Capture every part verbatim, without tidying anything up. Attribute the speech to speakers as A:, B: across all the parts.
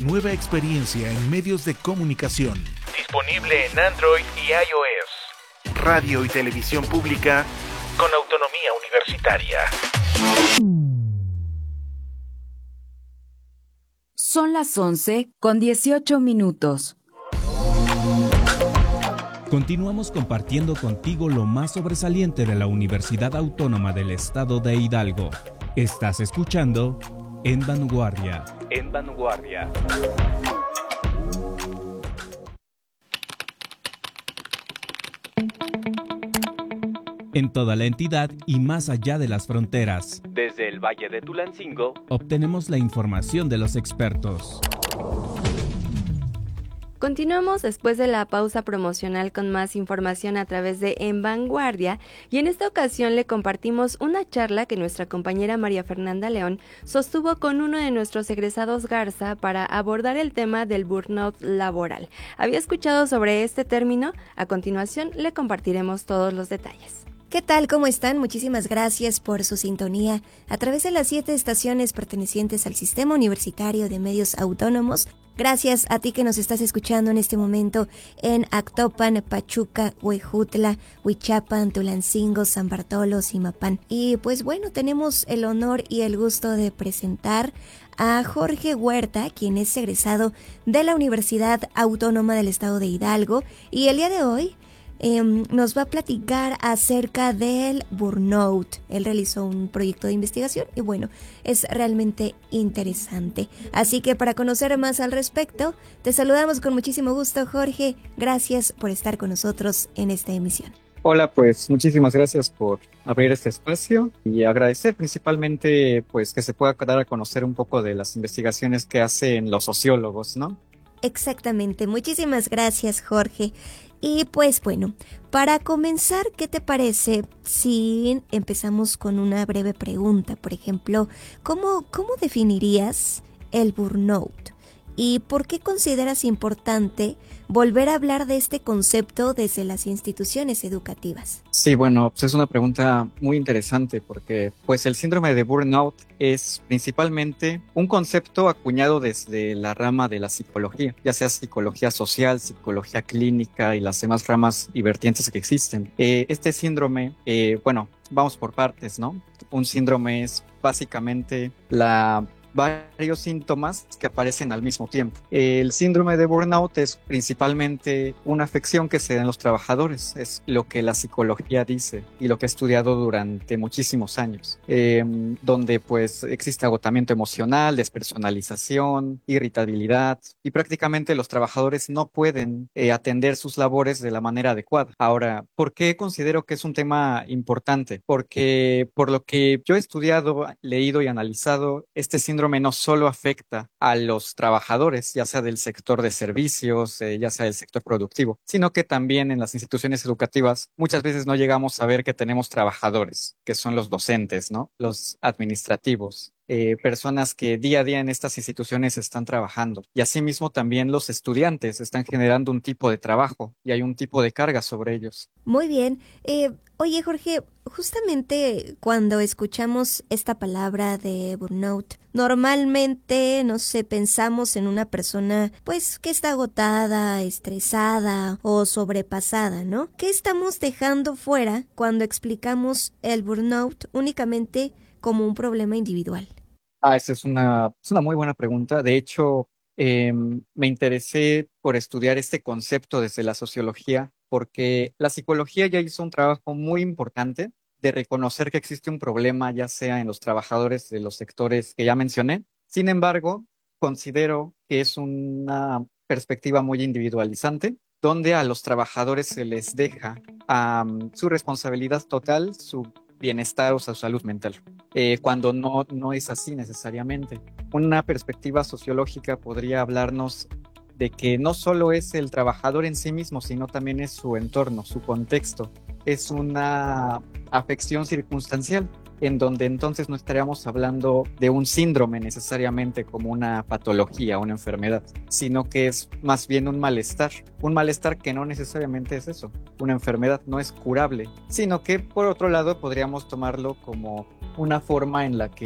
A: nueva experiencia en medios de comunicación.
B: Disponible en Android y iOS.
A: Radio y televisión pública
B: con autonomía universitaria.
C: Son las once con dieciocho minutos.
D: Continuamos compartiendo contigo lo más sobresaliente de la Universidad Autónoma del Estado de Hidalgo. Estás escuchando En Vanguardia.
B: En Vanguardia.
D: En toda la entidad y más allá de las fronteras.
B: Desde el Valle de Tulancingo,
D: obtenemos la información de los expertos.
E: Continuamos después de la pausa promocional con más información a través de En Vanguardia, y en esta ocasión le compartimos una charla que nuestra compañera María Fernanda León sostuvo con uno de nuestros egresados Garza para abordar el tema del burnout laboral. ¿Había escuchado sobre este término? A continuación le compartiremos todos los detalles.
F: ¿Qué tal? ¿Cómo están? Muchísimas gracias por su sintonía a través de las siete estaciones pertenecientes al Sistema Universitario de Medios Autónomos. Gracias a ti que nos estás escuchando en este momento en Actopan, Pachuca, Huejutla, Huichapan, Tulancingo, San Bartolo, Zimapán. Y pues bueno, tenemos el honor y el gusto de presentar a Jorge Huerta, quien es egresado de la Universidad Autónoma del Estado de Hidalgo, y el día de hoy Eh, nos va a platicar acerca del burnout. Él realizó un proyecto de investigación y bueno, es realmente interesante. Así que para conocer más al respecto, te saludamos con muchísimo gusto, Jorge. Gracias por estar con nosotros en esta emisión.
G: Hola, pues muchísimas gracias por abrir este espacio y agradecer principalmente pues que se pueda dar a conocer un poco de las investigaciones que hacen los sociólogos, ¿no?
F: Exactamente, muchísimas gracias, Jorge. Y pues bueno, para comenzar, ¿qué te parece si empezamos con una breve pregunta? Por ejemplo, ¿cómo, cómo definirías el burnout? ¿Y por qué consideras importante volver a hablar de este concepto desde las instituciones educativas?
G: Sí, bueno, pues es una pregunta muy interesante porque pues el síndrome de burnout es principalmente un concepto acuñado desde la rama de la psicología, ya sea psicología social, psicología clínica y las demás ramas y vertientes que existen. Eh, este síndrome, eh, bueno, vamos por partes, ¿no? Un síndrome es básicamente la varios síntomas que aparecen al mismo tiempo. El síndrome de burnout es principalmente una afección que se da en los trabajadores, es lo que la psicología dice y lo que he estudiado durante muchísimos años, eh, donde pues existe agotamiento emocional, despersonalización, irritabilidad y prácticamente los trabajadores no pueden eh, atender sus labores de la manera adecuada. Ahora, ¿por qué considero que es un tema importante? Porque por lo que yo he estudiado, leído y analizado, este síndrome no solo afecta a los trabajadores, ya sea del sector de servicios, eh, ya sea del sector productivo, sino que también en las instituciones educativas muchas veces no llegamos a ver que tenemos trabajadores, que son los docentes, ¿no? Los administrativos. Eh, personas que día a día en estas instituciones están trabajando. Y asimismo también los estudiantes están generando un tipo de trabajo y hay un tipo de carga sobre ellos.
F: Muy bien. Eh, oye, Jorge, justamente cuando escuchamos esta palabra de burnout, normalmente, no sé, pensamos en una persona pues que está agotada, estresada o sobrepasada, ¿no? ¿Qué estamos dejando fuera cuando explicamos el burnout únicamente como un problema individual?
G: Ah, esa es una, es una muy buena pregunta. De hecho, eh, me interesé por estudiar este concepto desde la sociología, porque la psicología ya hizo un trabajo muy importante de reconocer que existe un problema, ya sea en los trabajadores de los sectores que ya mencioné. Sin embargo, considero que es una perspectiva muy individualizante, donde a los trabajadores se les deja um, su responsabilidad total, su bienestar o su salud mental, eh, cuando no, no es así necesariamente. Una perspectiva sociológica podría hablarnos de que no solo es el trabajador en sí mismo, sino también es su entorno, su contexto. Es una afección circunstancial, en donde entonces no estaríamos hablando de un síndrome necesariamente como una patología, una enfermedad, sino que es más bien un malestar, un malestar que no necesariamente es eso, una enfermedad no es curable, sino que por otro lado podríamos tomarlo como una forma en la que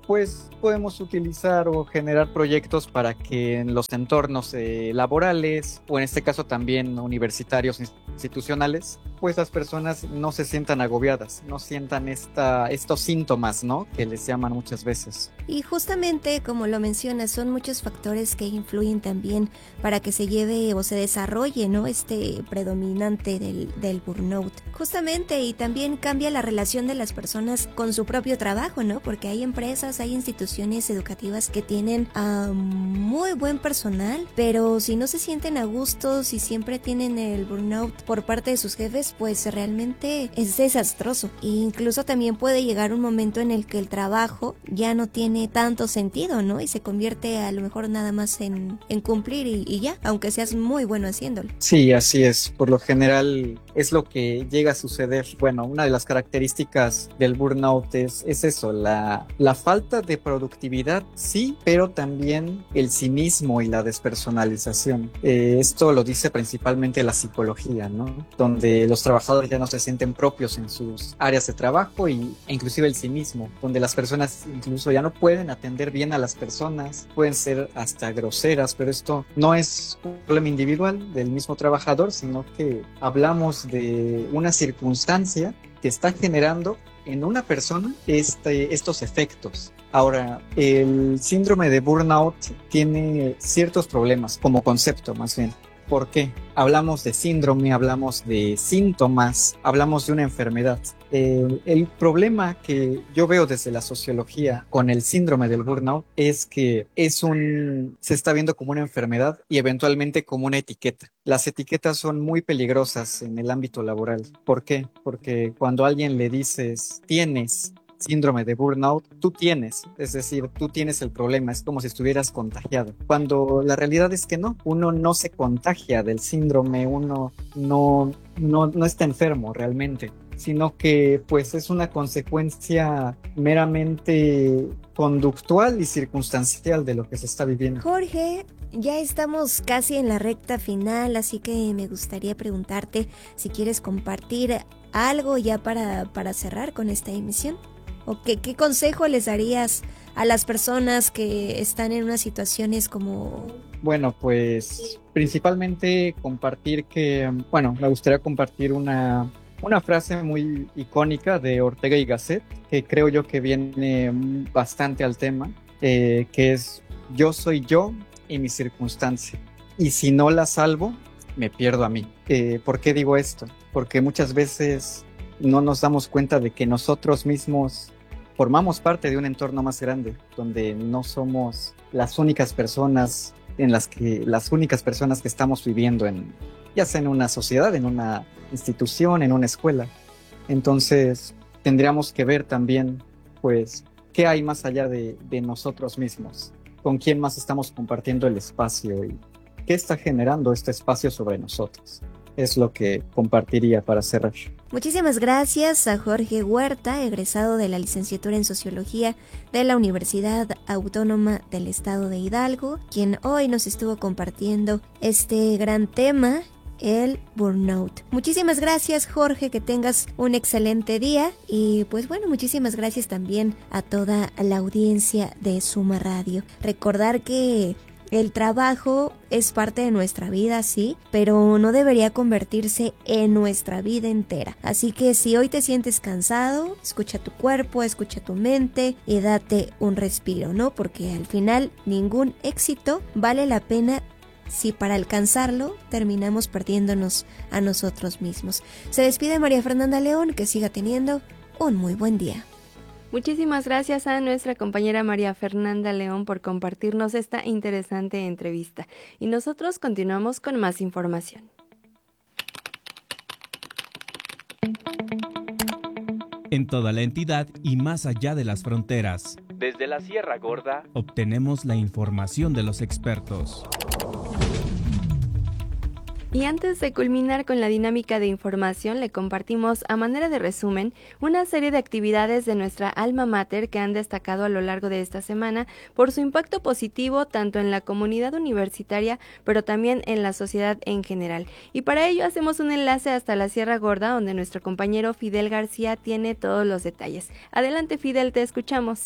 G: pues podemos utilizar o generar proyectos para que en los entornos eh, laborales o en este caso también universitarios institucionales, pues las personas no se sientan agobiadas, no sientan esta, estos síntomas, ¿no? Que les llaman muchas veces.
F: Y justamente como lo mencionas, son muchos factores que influyen también para que se lleve o se desarrolle, ¿no? Este predominante del, del burnout. Justamente, y también cambia la relación de las personas con su propio trabajo, ¿no? Porque hay empresas, hay instituciones educativas que tienen uh, muy buen personal, pero si no se sienten a gusto, si siempre tienen el burnout por parte de sus jefes, pues realmente es desastroso. E incluso también puede llegar un momento en el que el trabajo ya no tiene tanto sentido, ¿no? Y se convierte a lo mejor nada más en, en cumplir y, y ya, aunque seas muy bueno haciéndolo.
G: Sí, así es. Por lo general es lo que llega a suceder. Bueno, una de las características del burnout es, es eso, la, la falta de productividad, sí, pero también el cinismo y la despersonalización. Eh, esto lo dice principalmente la psicología, ¿no? Donde los trabajadores ya no se sienten propios en sus áreas de trabajo y, e inclusive el cinismo, donde las personas incluso ya no pueden atender bien a las personas, pueden ser hasta groseras, pero esto no es un problema individual del mismo trabajador, sino que hablamos de una circunstancia que está generando en una persona este, estos efectos. Ahora, el síndrome de burnout tiene ciertos problemas como concepto, más bien. ¿Por qué? Hablamos de síndrome, hablamos de síntomas, hablamos de una enfermedad. Eh, el problema que yo veo desde la sociología con el síndrome del burnout es que es un, se está viendo como una enfermedad y eventualmente como una etiqueta. Las etiquetas son muy peligrosas en el ámbito laboral. ¿Por qué? Porque cuando a alguien le dices, tienes síndrome de burnout, tú tienes, es decir, tú tienes el problema, es como si estuvieras contagiado, cuando la realidad es que no, uno no se contagia del síndrome, uno no, no, no está enfermo realmente, sino que pues es una consecuencia meramente conductual y circunstancial de lo que se está viviendo.
F: Jorge, ya estamos casi en la recta final, así que me gustaría preguntarte si quieres compartir algo ya para, para cerrar con esta emisión. ¿O qué, qué consejo les darías a las personas que están en unas situaciones como...?
G: Bueno, pues principalmente compartir que, bueno, me gustaría compartir una, una frase muy icónica de Ortega y Gasset, que creo yo que viene bastante al tema, eh, que es: yo soy yo y mi circunstancia, y si no la salvo, me pierdo a mí. Eh, ¿por qué digo esto? Porque muchas veces no nos damos cuenta de que nosotros mismos formamos parte de un entorno más grande, donde no somos las únicas personas en las que las únicas personas que estamos viviendo en, ya sea en una sociedad, en una institución, en una escuela. Entonces tendríamos que ver también, pues, qué hay más allá de, de nosotros mismos, con quién más estamos compartiendo el espacio y qué está generando este espacio sobre nosotros. Es lo que compartiría para cerrar.
F: Muchísimas gracias a Jorge Huerta, egresado de la licenciatura en Sociología de la Universidad Autónoma del Estado de Hidalgo, quien hoy nos estuvo compartiendo este gran tema, el burnout. Muchísimas gracias, Jorge, que tengas un excelente día y pues bueno, muchísimas gracias también a toda la audiencia de Suma Radio. Recordar que el trabajo es parte de nuestra vida, sí, pero no debería convertirse en nuestra vida entera. Así que si hoy te sientes cansado, escucha tu cuerpo, escucha tu mente y date un respiro, ¿no? Porque al final ningún éxito vale la pena si para alcanzarlo terminamos perdiéndonos a nosotros mismos. Se despide María Fernanda León, que siga teniendo un muy buen día.
E: Muchísimas gracias a nuestra compañera María Fernanda León por compartirnos esta interesante entrevista. Y nosotros continuamos con más información.
D: En toda la entidad y más allá de las fronteras,
B: Desde la Sierra Gorda,
D: obtenemos la información de los expertos.
E: Y antes de culminar con la dinámica de información, le compartimos a manera de resumen una serie de actividades de nuestra alma mater que han destacado a lo largo de esta semana por su impacto positivo tanto en la comunidad universitaria, pero también en la sociedad en general. Y para ello hacemos un enlace hasta la Sierra Gorda, donde nuestro compañero Fidel García tiene todos los detalles. Adelante, Fidel, te escuchamos.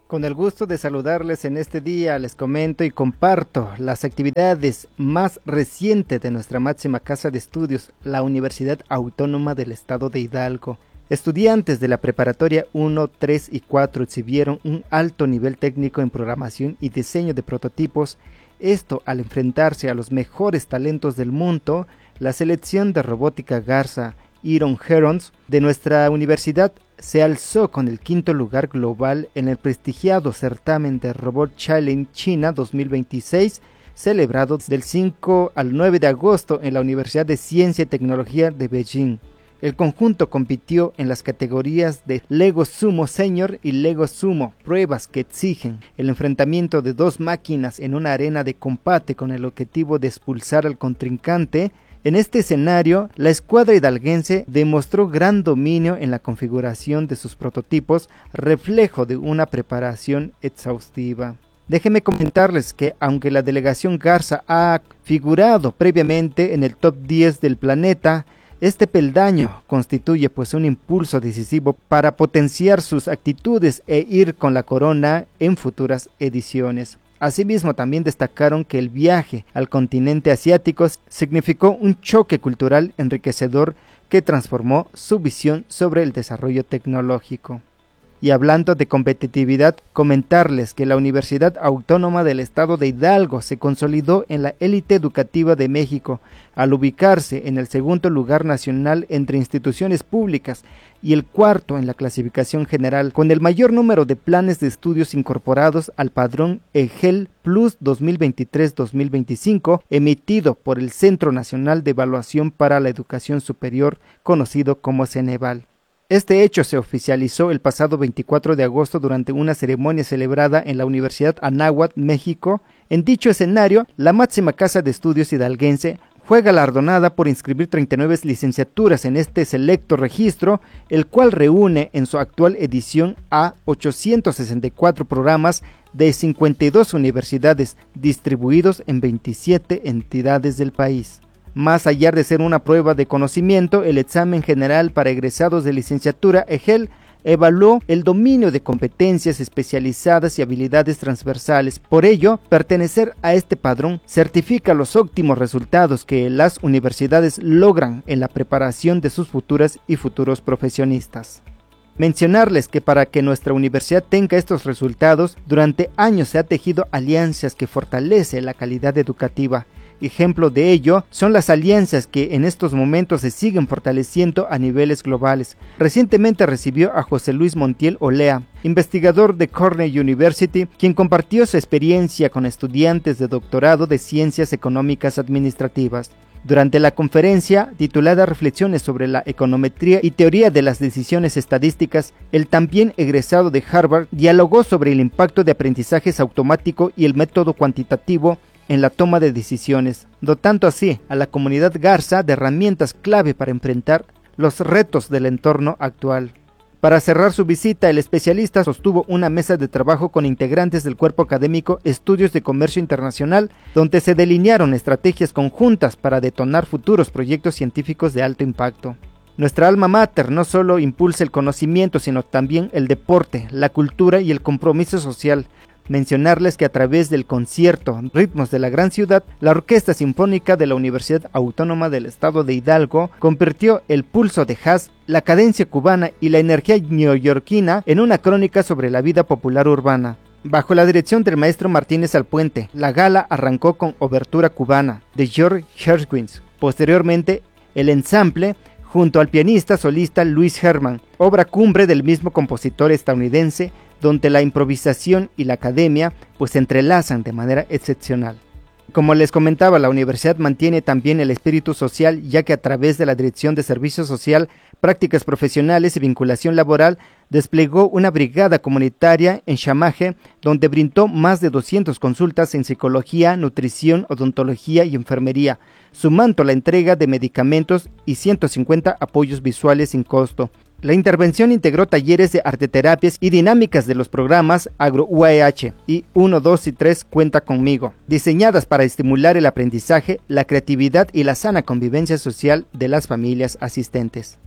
H: Con el gusto de saludarles en este día, les comento y comparto las actividades más recientes de nuestra máxima casa de estudios, la Universidad Autónoma del Estado de Hidalgo. Estudiantes de la preparatoria uno, tres y cuatro exhibieron un alto nivel técnico en programación y diseño de prototipos. Esto al enfrentarse a los mejores talentos del mundo. La selección de robótica Garza Iron Herons de nuestra universidad se alzó con el quinto lugar global en el prestigiado certamen de Robot Challenge China dos mil veintiséis, celebrado del cinco al nueve de agosto en la Universidad de Ciencia y Tecnología de Beijing. El conjunto compitió en las categorías de Lego Sumo Senior y Lego Sumo, pruebas que exigen el enfrentamiento de dos máquinas en una arena de combate con el objetivo de expulsar al contrincante. En este escenario, la escuadra hidalguense demostró gran dominio en la configuración de sus prototipos, reflejo de una preparación exhaustiva. Déjenme comentarles que aunque la delegación Garza ha figurado previamente en el top diez del planeta, este peldaño constituye pues un impulso decisivo para potenciar sus actitudes e ir con la corona en futuras ediciones. Asimismo, también destacaron que el viaje al continente asiático significó un choque cultural enriquecedor que transformó su visión sobre el desarrollo tecnológico. Y hablando de competitividad, comentarles que la Universidad Autónoma del Estado de Hidalgo se consolidó en la élite educativa de México al ubicarse en el segundo lugar nacional entre instituciones públicas y el cuarto en la clasificación general, con el mayor número de planes de estudios incorporados al padrón EGEL Plus dos mil veintitrés dos mil veinticinco, emitido por el Centro Nacional de Evaluación para la Educación Superior, conocido como Ceneval. Este hecho se oficializó el pasado veinticuatro de agosto durante una ceremonia celebrada en la Universidad Anáhuac, México. En dicho escenario, la máxima casa de estudios hidalguense fue galardonada por inscribir treinta y nueve licenciaturas en este selecto registro, el cual reúne en su actual edición a ochocientos sesenta y cuatro programas de cincuenta y dos universidades distribuidos en veintisiete entidades del país. Más allá de ser una prueba de conocimiento, el examen general para egresados de licenciatura EGEL evaluó el dominio de competencias especializadas y habilidades transversales. Por ello, pertenecer a este padrón certifica los óptimos resultados que las universidades logran en la preparación de sus futuras y futuros profesionistas. Mencionarles que para que nuestra universidad tenga estos resultados, durante años se ha tejido alianzas que fortalecen la calidad educativa. Ejemplo de ello son las alianzas que en estos momentos se siguen fortaleciendo a niveles globales. Recientemente recibió a José Luis Montiel Olea, investigador de Cornell University, quien compartió su experiencia con estudiantes de doctorado de Ciencias Económicas Administrativas. Durante la conferencia titulada Reflexiones sobre la econometría y teoría de las decisiones estadísticas, el también egresado de Harvard dialogó sobre el impacto de aprendizaje automático y el método cuantitativo en la toma de decisiones, dotando así a la comunidad Garza de herramientas clave para enfrentar los retos del entorno actual. Para cerrar su visita, el especialista sostuvo una mesa de trabajo con integrantes del cuerpo académico Estudios de Comercio Internacional, donde se delinearon estrategias conjuntas para detonar futuros proyectos científicos de alto impacto. Nuestra alma mater no solo impulsa el conocimiento, sino también el deporte, la cultura y el compromiso social. Mencionarles que a través del concierto Ritmos de la Gran Ciudad, la Orquesta Sinfónica de la Universidad Autónoma del Estado de Hidalgo convirtió el pulso de jazz, la cadencia cubana y la energía neoyorquina en una crónica sobre la vida popular urbana. Bajo la dirección del maestro Martínez Alpuente, la gala arrancó con Obertura Cubana de George Gershwin. Posteriormente, el ensamble junto al pianista solista Luis Herman, obra cumbre del mismo compositor estadounidense, donde la improvisación y la academia pues se entrelazan de manera excepcional. Como les comentaba, la universidad mantiene también el espíritu social, ya que a través de la Dirección de Servicio Social, Prácticas Profesionales y Vinculación Laboral, desplegó una brigada comunitaria en Chamaje, donde brindó más de doscientas consultas en psicología, nutrición, odontología y enfermería, sumando la entrega de medicamentos y ciento cincuenta apoyos visuales sin costo. La intervención integró talleres de arteterapias y dinámicas de los programas Agro U A H y uno, dos y tres Cuenta Conmigo, diseñadas para estimular el aprendizaje, la creatividad y la sana convivencia social de las familias asistentes.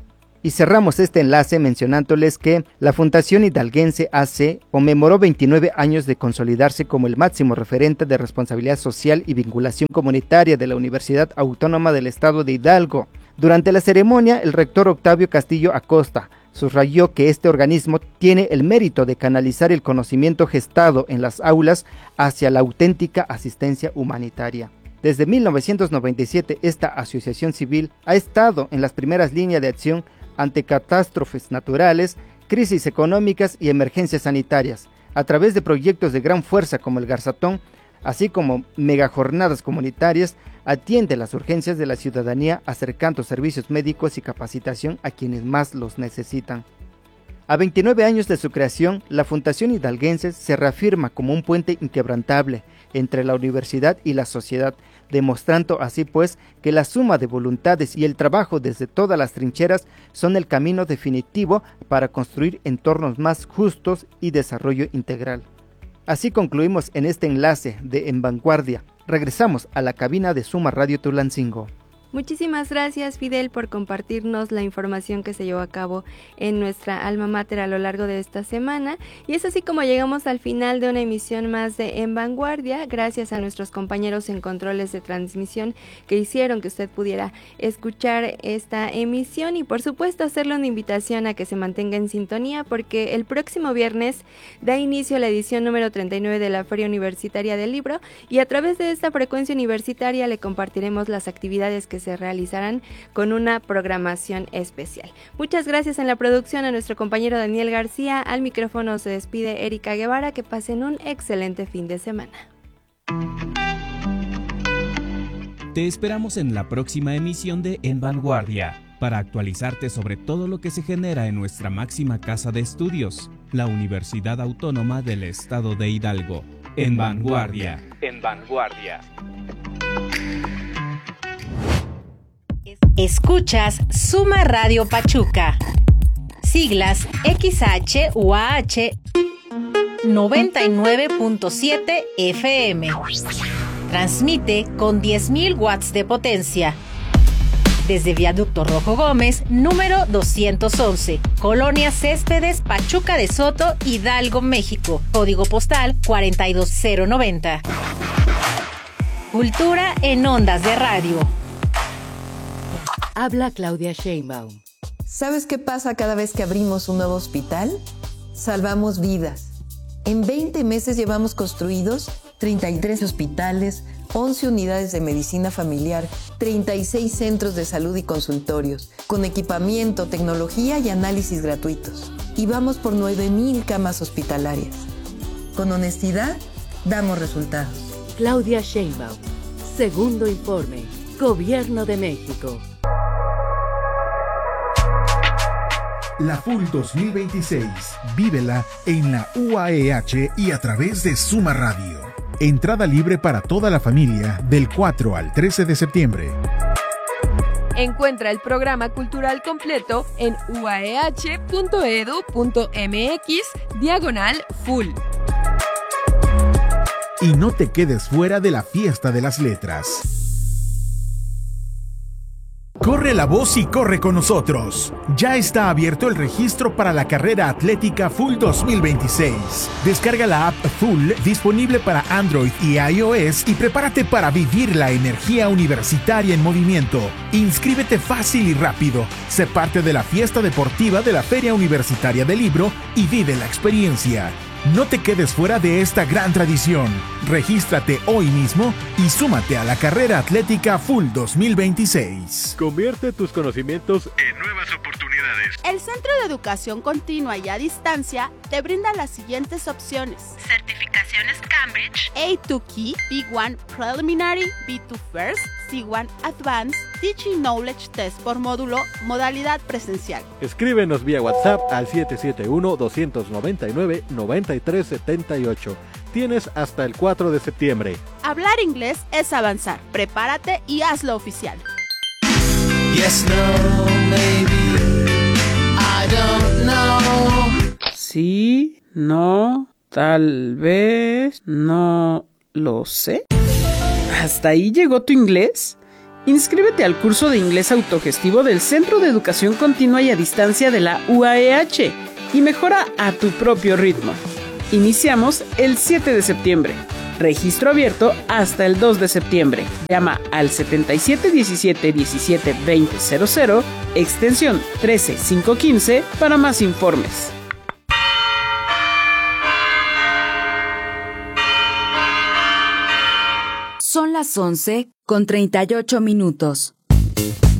H: Y cerramos este enlace mencionándoles que la Fundación Hidalguense A C conmemoró veintinueve años de consolidarse como el máximo referente de responsabilidad social y vinculación comunitaria de la Universidad Autónoma del Estado de Hidalgo. Durante la ceremonia, el rector Octavio Castillo Acosta subrayó que este organismo tiene el mérito de canalizar el conocimiento gestado en las aulas hacia la auténtica asistencia humanitaria. Desde mil novecientos noventa y siete, esta asociación civil ha estado en las primeras líneas de acción ante catástrofes naturales, crisis económicas y emergencias sanitarias, a través de proyectos de gran fuerza como el Garzatón, así como megajornadas comunitarias, atiende las urgencias de la ciudadanía acercando servicios médicos y capacitación a quienes más los necesitan. A veintinueve años de su creación, la Fundación Hidalguense se reafirma como un puente inquebrantable entre la universidad y la sociedad, demostrando así pues que la suma de voluntades y el trabajo desde todas las trincheras son el camino definitivo para construir entornos más justos y desarrollo integral. Así concluimos en este enlace de En Vanguardia. Regresamos a la cabina de Suma Radio Tulancingo.
E: Muchísimas gracias, Fidel, por compartirnos la información que se llevó a cabo en nuestra alma mater a lo largo de esta semana. Y es así como llegamos al final de una emisión más de En Vanguardia, gracias a nuestros compañeros en controles de transmisión que hicieron que usted pudiera escuchar esta emisión, y por supuesto hacerle una invitación a que se mantenga en sintonía, porque el próximo viernes da inicio a la edición número treinta y nueve de la Feria Universitaria del Libro, y a través de esta frecuencia universitaria le compartiremos las actividades que se realizarán con una programación especial. Muchas gracias en la producción a nuestro compañero Daniel García. Al micrófono se despide Erika Guevara. Que pasen un excelente fin de semana.
D: Te esperamos en la próxima emisión de En Vanguardia para actualizarte sobre todo lo que se genera en nuestra máxima casa de estudios, la Universidad Autónoma del Estado de Hidalgo. En Vanguardia.
B: En Vanguardia.
I: Escuchas Suma Radio Pachuca. Siglas X H U A H noventa y nueve punto siete F M. Transmite con diez mil watts de potencia. Desde Viaducto Rojo Gómez, número doscientos once, Colonia Céspedes, Pachuca de Soto, Hidalgo, México. Código postal cuarenta y dos cero noventa. Cultura en ondas de radio.
J: Habla Claudia Sheinbaum.
K: ¿Sabes qué pasa cada vez que abrimos un nuevo hospital? Salvamos vidas. En veinte meses llevamos construidos treinta y tres hospitales, once unidades de medicina familiar, treinta y seis centros de salud y consultorios, con equipamiento, tecnología y análisis gratuitos. Y vamos por nueve mil camas hospitalarias. Con honestidad, damos resultados.
J: Claudia Sheinbaum. Segundo informe. Gobierno de México.
A: La F U L dos mil veintiséis, vívela en la U A E H y a través de Suma Radio. Entrada libre para toda la familia del cuatro al trece de septiembre.
L: Encuentra el programa cultural completo en uaeh punto edu punto mx diagonal full.
A: Y no te quedes fuera de la fiesta de las letras. Corre la voz y corre con nosotros. Ya está abierto el registro para la carrera atlética F U L dos mil veintiséis. Descarga la app F U L disponible para Android y iOS y prepárate para vivir la energía universitaria en movimiento. Inscríbete fácil y rápido. Sé parte de la fiesta deportiva de la Feria Universitaria del Libro y vive la experiencia. No te quedes fuera de esta gran tradición. Regístrate hoy mismo y súmate a la carrera atlética F U L dos mil veintiséis.
M: Convierte tus conocimientos en nuevas oportunidades.
N: El Centro de Educación Continua y a Distancia te brinda las siguientes opciones: certificaciones Cambridge, A dos Key, B uno Preliminary, B dos First, C uno Advanced, Teaching Knowledge Test por módulo, modalidad presencial.
M: Escríbenos vía WhatsApp al siete siete uno, dos nueve nueve, nueve tres siete ocho. Tienes hasta el cuatro de septiembre.
N: Hablar inglés es avanzar. Prepárate y hazlo oficial.
O: Yes, no, maybe, I don't know.
P: Sí, no, tal vez, no lo sé. ¿Hasta ahí llegó tu inglés? Inscríbete al curso de inglés autogestivo del Centro de Educación Continua y a Distancia de la U A E H y mejora a tu propio ritmo. Iniciamos el siete de septiembre. Registro abierto hasta el dos de septiembre. Llama al setenta y siete diecisiete diecisiete veinte cero cero, extensión trece quinientos quince para más informes.
C: Son las once con treinta y ocho minutos.